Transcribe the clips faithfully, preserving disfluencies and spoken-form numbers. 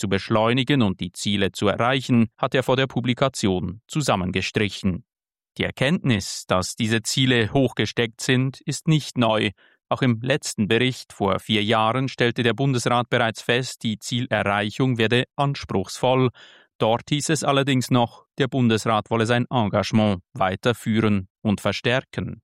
zu beschleunigen und die Ziele zu erreichen, hat er vor der Publikation zusammengestrichen. Die Erkenntnis, dass diese Ziele hochgesteckt sind, ist nicht neu. Auch im letzten Bericht vor vier Jahren stellte der Bundesrat bereits fest, die Zielerreichung werde anspruchsvoll. Dort hieß es allerdings noch, der Bundesrat wolle sein Engagement weiterführen und verstärken.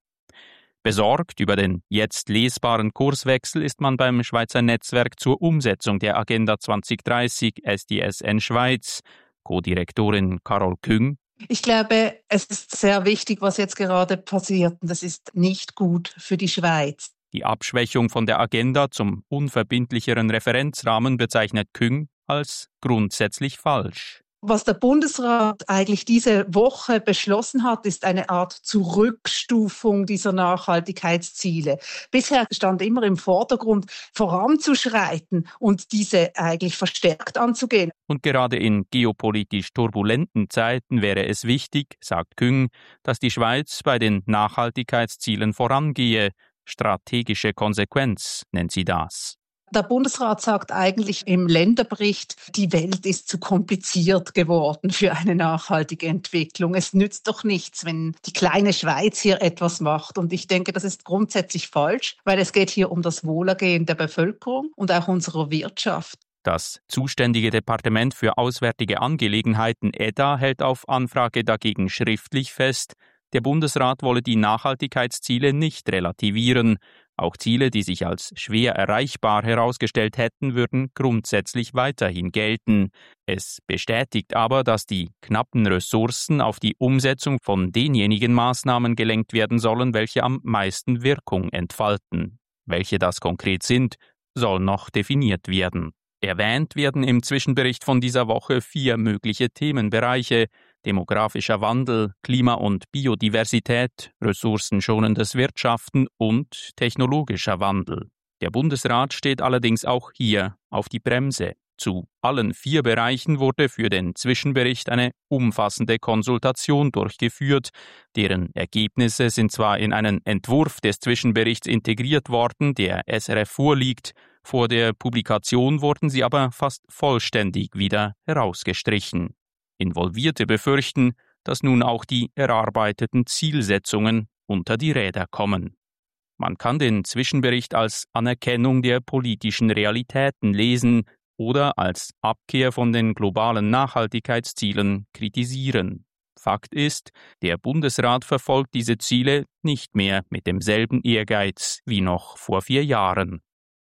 Besorgt über den jetzt lesbaren Kurswechsel ist man beim Schweizer Netzwerk zur Umsetzung der Agenda zwanzig dreißig S D S N Schweiz. Co-Direktorin Carol Küng: Ich glaube, es ist sehr wichtig, was jetzt gerade passiert. Das ist nicht gut für die Schweiz. Die Abschwächung von der Agenda zum unverbindlicheren Referenzrahmen bezeichnet Küng als grundsätzlich falsch. Was der Bundesrat eigentlich diese Woche beschlossen hat, ist eine Art Zurückstufung dieser Nachhaltigkeitsziele. Bisher stand immer im Vordergrund, voranzuschreiten und diese eigentlich verstärkt anzugehen. Und gerade in geopolitisch turbulenten Zeiten wäre es wichtig, sagt Küng, dass die Schweiz bei den Nachhaltigkeitszielen vorangehe. Strategische Konsequenz nennt sie das. Der Bundesrat sagt eigentlich im Länderbericht, die Welt ist zu kompliziert geworden für eine nachhaltige Entwicklung. Es nützt doch nichts, wenn die kleine Schweiz hier etwas macht. Und ich denke, das ist grundsätzlich falsch, weil es geht hier um das Wohlergehen der Bevölkerung und auch unserer Wirtschaft. Das zuständige Departement für Auswärtige Angelegenheiten E D A hält auf Anfrage dagegen schriftlich fest, der Bundesrat wolle die Nachhaltigkeitsziele nicht relativieren. Auch Ziele, die sich als schwer erreichbar herausgestellt hätten, würden grundsätzlich weiterhin gelten. Es bestätigt aber, dass die knappen Ressourcen auf die Umsetzung von denjenigen Maßnahmen gelenkt werden sollen, welche am meisten Wirkung entfalten. Welche das konkret sind, soll noch definiert werden. Erwähnt werden im Zwischenbericht von dieser Woche vier mögliche Themenbereiche: demografischer Wandel, Klima- und Biodiversität, ressourcenschonendes Wirtschaften und technologischer Wandel. Der Bundesrat steht allerdings auch hier auf die Bremse. Zu allen vier Bereichen wurde für den Zwischenbericht eine umfassende Konsultation durchgeführt. Deren Ergebnisse sind zwar in einen Entwurf des Zwischenberichts integriert worden, der S R F vorliegt. Vor der Publikation wurden sie aber fast vollständig wieder herausgestrichen. Involvierte befürchten, dass nun auch die erarbeiteten Zielsetzungen unter die Räder kommen. Man kann den Zwischenbericht als Anerkennung der politischen Realitäten lesen oder als Abkehr von den globalen Nachhaltigkeitszielen kritisieren. Fakt ist, der Bundesrat verfolgt diese Ziele nicht mehr mit demselben Ehrgeiz wie noch vor vier Jahren.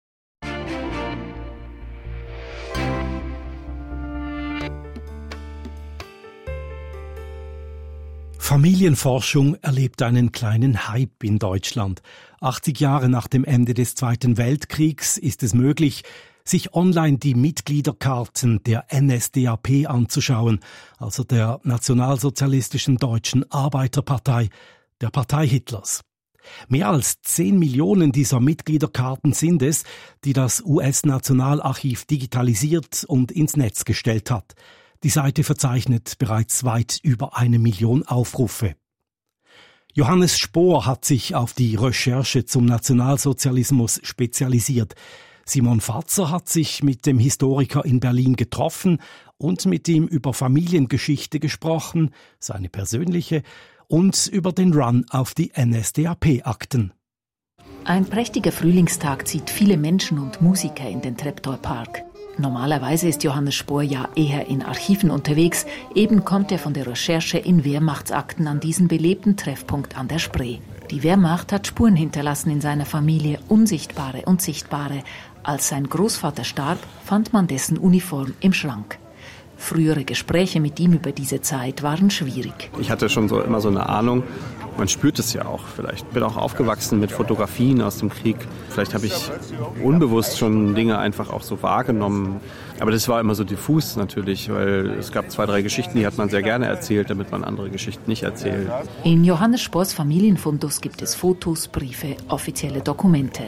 Familienforschung erlebt einen kleinen Hype in Deutschland. achtzig Jahre nach dem Ende des Zweiten Weltkriegs ist es möglich, sich online die Mitgliederkarten der N S D A P anzuschauen, also der Nationalsozialistischen Deutschen Arbeiterpartei, der Partei Hitlers. Mehr als zehn Millionen dieser Mitgliederkarten sind es, die das U S-Nationalarchiv digitalisiert und ins Netz gestellt hat. Die Seite verzeichnet bereits weit über eine Million Aufrufe. Johannes Spohr hat sich auf die Recherche zum Nationalsozialismus spezialisiert. Simon Fatzer hat sich mit dem Historiker in Berlin getroffen und mit ihm über Familiengeschichte gesprochen, seine persönliche, und über den Run auf die N S D A P-Akten. Ein prächtiger Frühlingstag zieht viele Menschen und Musiker in den Treptower-Park. Normalerweise ist Johannes Spohr ja eher in Archiven unterwegs. Eben kommt er von der Recherche in Wehrmachtsakten an diesen belebten Treffpunkt an der Spree. Die Wehrmacht hat Spuren hinterlassen in seiner Familie, unsichtbare und sichtbare. Als sein Großvater starb, fand man dessen Uniform im Schrank. Frühere Gespräche mit ihm über diese Zeit waren schwierig. Ich hatte schon so immer so eine Ahnung, man spürt es ja auch vielleicht. Ich bin auch aufgewachsen mit Fotografien aus dem Krieg. Vielleicht habe ich unbewusst schon Dinge einfach auch so wahrgenommen. Aber das war immer so diffus natürlich, weil es gab zwei, drei Geschichten, die hat man sehr gerne erzählt, damit man andere Geschichten nicht erzählt. In Johannes Spohrs Familienfundus gibt es Fotos, Briefe, offizielle Dokumente.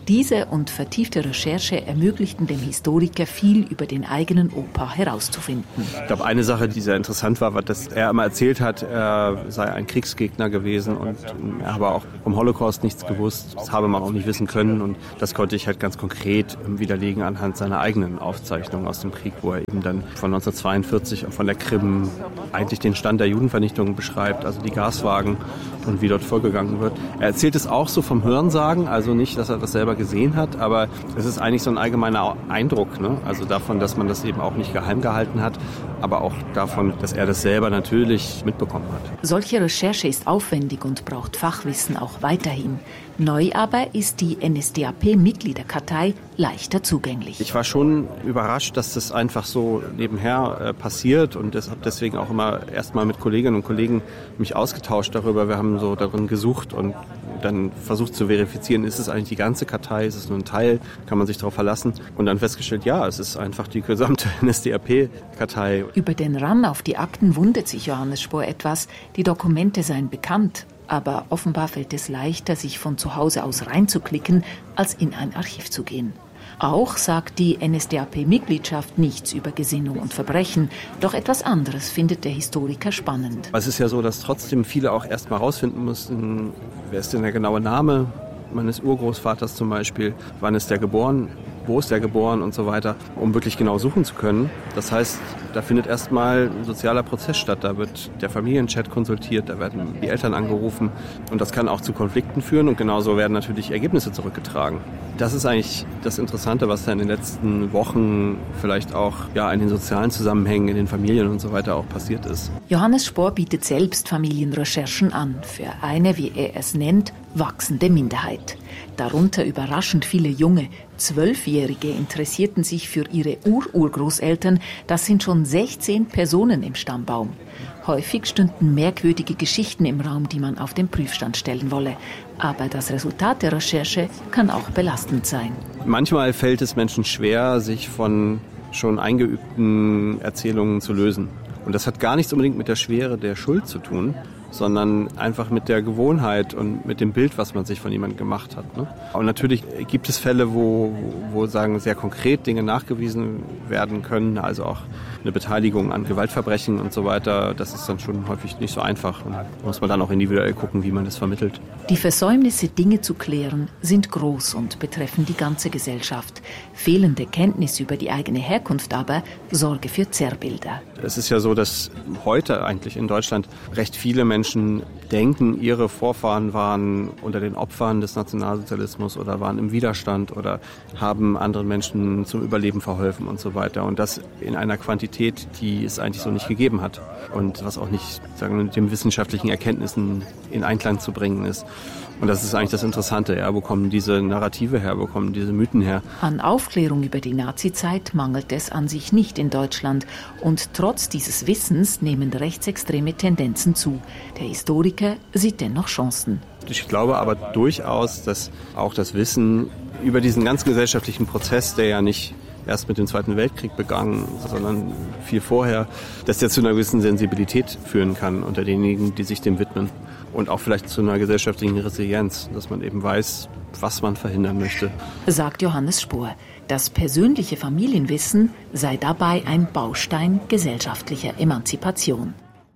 Diese und vertiefte Recherche ermöglichten dem Historiker viel über den eigenen Opa herauszufinden. Ich glaube, eine Sache, die sehr interessant war, war, dass er immer erzählt hat, er sei ein Kriegsgegner gewesen und er habe auch vom Holocaust nichts gewusst. Das habe man auch nicht wissen können und das konnte ich halt ganz konkret widerlegen anhand seiner eigenen Aufzeichnungen aus dem Krieg, wo er eben dann von neunzehnhundertzweiundvierzig von der Krim eigentlich den Stand der Judenvernichtung beschreibt, also die Gaswagen und wie dort vorgegangen wird. Er erzählt es auch so vom Hörensagen, also nicht, dass er das selber gesehen hat, aber es ist eigentlich so ein allgemeiner Eindruck, ne? Also davon, dass man das eben auch nicht geheim gehalten hat, aber auch davon, dass er das selber natürlich mitbekommen hat. Solche Recherche ist aufwendig und braucht Fachwissen auch weiterhin. Neu aber ist die N S D A P-Mitgliederkartei leichter zugänglich. Ich war schon überrascht, dass das einfach so nebenher äh, passiert und habe deswegen auch immer erstmal mit Kolleginnen und Kollegen mich ausgetauscht darüber. Wir haben so darin gesucht und dann versucht zu verifizieren, ist es eigentlich die ganze Kartei, ist es nur ein Teil, kann man sich darauf verlassen und dann festgestellt, ja, es ist einfach die gesamte N S D A P-Kartei. Über den Run auf die Akten wundert sich Johannes Spohr etwas, die Dokumente seien bekannt. Aber offenbar fällt es leichter, sich von zu Hause aus reinzuklicken, als in ein Archiv zu gehen. Auch sagt die N S D A P-Mitgliedschaft nichts über Gesinnung und Verbrechen. Doch etwas anderes findet der Historiker spannend. Es ist ja so, dass trotzdem viele auch erst mal rausfinden mussten, wer ist denn der genaue Name meines Urgroßvaters zum Beispiel, wann ist der geboren, wo ist der geboren und so weiter, um wirklich genau suchen zu können. Das heißt, da findet erstmal ein sozialer Prozess statt. Da wird der Familienchat konsultiert, da werden die Eltern angerufen und das kann auch zu Konflikten führen und genauso werden natürlich Ergebnisse zurückgetragen. Das ist eigentlich das Interessante, was da in den letzten Wochen vielleicht auch ja, in den sozialen Zusammenhängen, in den Familien und so weiter auch passiert ist. Johannes Spohr bietet selbst Familienrecherchen an für eine, wie er es nennt, wachsende Minderheit. Darunter überraschend viele junge, Zwölfjährige interessierten sich für ihre Ur-Urgroßeltern. Das sind schon sechzehn Personen im Stammbaum. Häufig stünden merkwürdige Geschichten im Raum, die man auf den Prüfstand stellen wolle. Aber das Resultat der Recherche kann auch belastend sein. Manchmal fällt es Menschen schwer, sich von schon eingeübten Erzählungen zu lösen. Und das hat gar nichts unbedingt mit der Schwere der Schuld zu tun, sondern einfach mit der Gewohnheit und mit dem Bild, was man sich von jemandem gemacht hat. Ne? Und natürlich gibt es Fälle, wo, wo sagen, sehr konkret Dinge nachgewiesen werden können, also auch eine Beteiligung an Gewaltverbrechen und so weiter. Das ist dann schon häufig nicht so einfach. Und da muss man dann auch individuell gucken, wie man das vermittelt. Die Versäumnisse, Dinge zu klären, sind groß und betreffen die ganze Gesellschaft. Fehlende Kenntnis über die eigene Herkunft aber sorge für Zerrbilder. Es ist ja so, dass heute eigentlich in Deutschland recht viele Menschen denken, ihre Vorfahren waren unter den Opfern des Nationalsozialismus oder waren im Widerstand oder haben anderen Menschen zum Überleben verholfen und so weiter. Und das in einer Quantität, die es eigentlich so nicht gegeben hat und was auch nicht, sagen wir, mit den wissenschaftlichen Erkenntnissen in Einklang zu bringen ist. Und das ist eigentlich das Interessante. Ja, wo kommen diese Narrative her, wo kommen diese Mythen her? An Aufklärung über die Nazizeit mangelt es an sich nicht in Deutschland. Und trotz dieses Wissens nehmen rechtsextreme Tendenzen zu. Der Historiker sieht dennoch Chancen. Ich glaube aber durchaus, dass auch das Wissen über diesen ganzen gesellschaftlichen Prozess, der ja nicht erst mit dem Zweiten Weltkrieg begangen, sondern viel vorher, dass der zu einer gewissen Sensibilität führen kann unter denjenigen, die sich dem widmen. Und auch vielleicht zu einer gesellschaftlichen Resilienz, dass man eben weiß, was man verhindern möchte. Sagt Johannes Spohr. Das persönliche Familienwissen sei dabei ein Baustein gesellschaftlicher Emanzipation.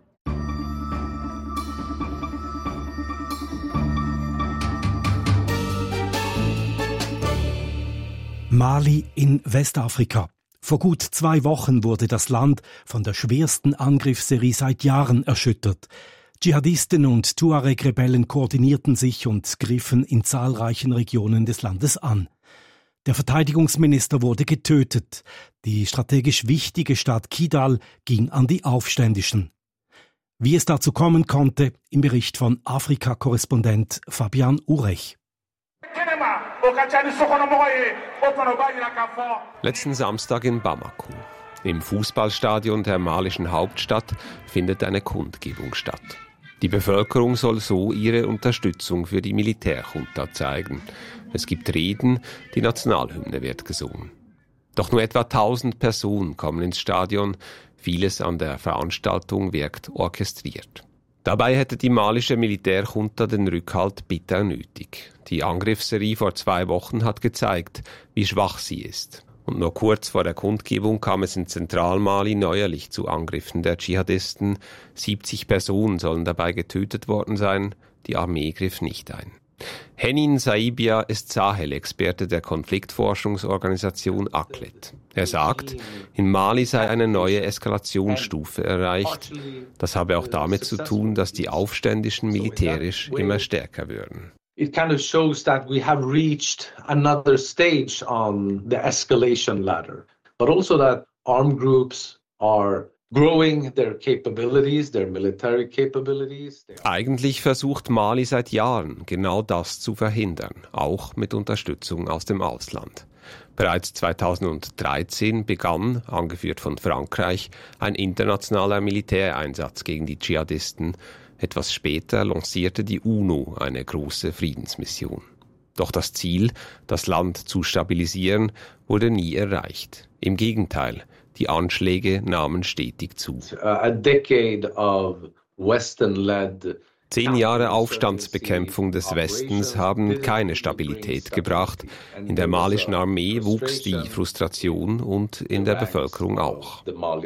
Mali in Westafrika. Vor gut zwei Wochen wurde das Land von der schwersten Angriffsserie seit Jahren erschüttert. Dschihadisten und Tuareg-Rebellen koordinierten sich und griffen in zahlreichen Regionen des Landes an. Der Verteidigungsminister wurde getötet. Die strategisch wichtige Stadt Kidal ging an die Aufständischen. Wie es dazu kommen konnte, im Bericht von Afrika-Korrespondent Fabian Urech. Letzten Samstag in Bamako. Im Fußballstadion der malischen Hauptstadt findet eine Kundgebung statt. Die Bevölkerung soll so ihre Unterstützung für die Militärjunta zeigen. Es gibt Reden, die Nationalhymne wird gesungen. Doch nur etwa tausend Personen kommen ins Stadion. Vieles an der Veranstaltung wirkt orchestriert. Dabei hätte die malische Militärjunta den Rückhalt bitter nötig. Die Angriffsserie vor zwei Wochen hat gezeigt, wie schwach sie ist. Und nur kurz vor der Kundgebung kam es in Zentralmali neuerlich zu Angriffen der Dschihadisten. siebzig Personen sollen dabei getötet worden sein. Die Armee griff nicht ein. Henin Saibia ist Sahel-Experte der Konfliktforschungsorganisation A C L E T. Er sagt, in Mali sei eine neue Eskalationsstufe erreicht. Das habe auch damit zu tun, dass die Aufständischen militärisch immer stärker würden. It kind of shows that we have reached another stage on the escalation ladder, but also that armed groups are growing their capabilities, their military capabilities. Eigentlich versucht Mali seit Jahren, genau das zu verhindern, auch mit Unterstützung aus dem Ausland. Bereits zweitausenddreizehn begann, angeführt von Frankreich, ein internationaler Militäreinsatz gegen die Dschihadisten. Etwas später lancierte die UNO eine große Friedensmission. Doch das Ziel, das Land zu stabilisieren, wurde nie erreicht. Im Gegenteil, die Anschläge nahmen stetig zu. A decade of Western-led Zehn Jahre Aufstandsbekämpfung des Westens haben keine Stabilität gebracht. In der malischen Armee wuchs die Frustration und in der Bevölkerung auch.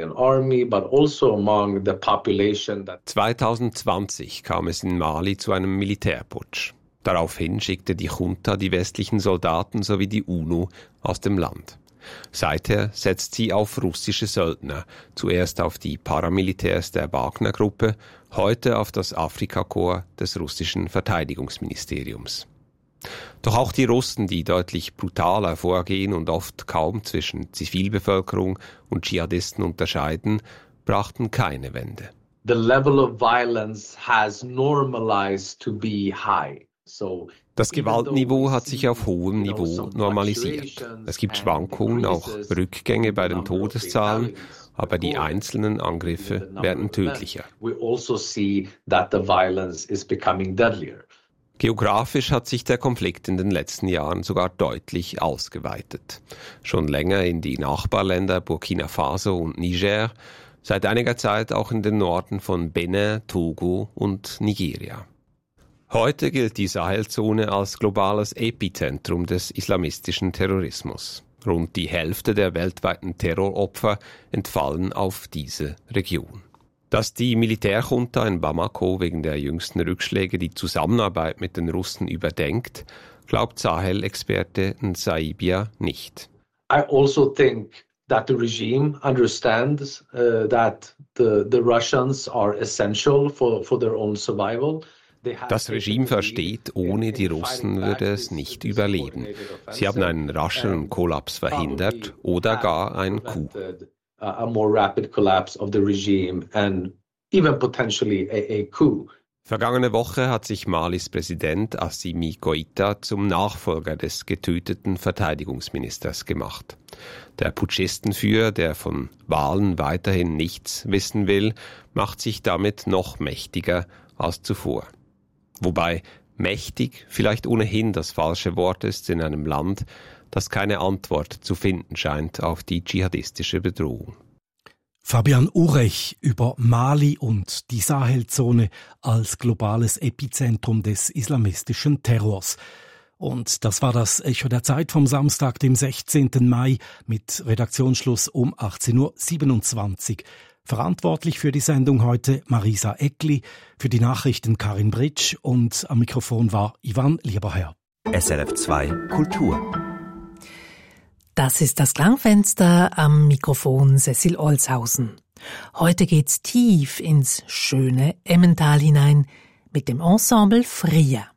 zweitausendzwanzig kam es in Mali zu einem Militärputsch. Daraufhin schickte die Junta die westlichen Soldaten sowie die UNO aus dem Land. Seither setzt sie auf russische Söldner, zuerst auf die Paramilitärs der Wagner-Gruppe, heute auf das Afrikakorps des russischen Verteidigungsministeriums. Doch auch die Russen, die deutlich brutaler vorgehen und oft kaum zwischen Zivilbevölkerung und Dschihadisten unterscheiden, brachten keine Wende. The level of violence has normalized to be high. So Das Gewaltniveau hat sich auf hohem Niveau normalisiert. Es gibt Schwankungen, auch Rückgänge bei den Todeszahlen, aber die einzelnen Angriffe werden tödlicher. Geografisch hat sich der Konflikt in den letzten Jahren sogar deutlich ausgeweitet. Schon länger in die Nachbarländer Burkina Faso und Niger, seit einiger Zeit auch in den Norden von Benin, Togo und Nigeria. Heute gilt die Sahelzone als globales Epizentrum des islamistischen Terrorismus. Rund die Hälfte der weltweiten Terroropfer entfallen auf diese Region. Dass die Militärjunta in Bamako wegen der jüngsten Rückschläge die Zusammenarbeit mit den Russen überdenkt, glaubt Sahel-Experte Nsaibia nicht. I also think that the regime understands uh, that the, the Russians are essential for, for their own survival. Das Regime versteht, ohne die Russen würde es nicht überleben. Sie haben einen rascheren Kollaps verhindert oder gar einen Coup. Vergangene Woche hat sich Malis Präsident Assimi Goïta zum Nachfolger des getöteten Verteidigungsministers gemacht. Der Putschistenführer, der von Wahlen weiterhin nichts wissen will, macht sich damit noch mächtiger als zuvor. Wobei mächtig vielleicht ohnehin das falsche Wort ist in einem Land, das keine Antwort zu finden scheint auf die dschihadistische Bedrohung. Fabian Urech über Mali und die Sahelzone als globales Epizentrum des islamistischen Terrors. Und das war das Echo der Zeit vom Samstag, dem sechzehnten Mai, mit Redaktionsschluss um achtzehn Uhr siebenundzwanzig. Verantwortlich für die Sendung heute Marisa Eckli, für die Nachrichten Karin Britsch und am Mikrofon war Ivan Lieberherr. S R F zwei Kultur. Das ist das Klangfenster, am Mikrofon Cecil Olshausen. Heute geht's tief ins schöne Emmental hinein mit dem Ensemble Fria.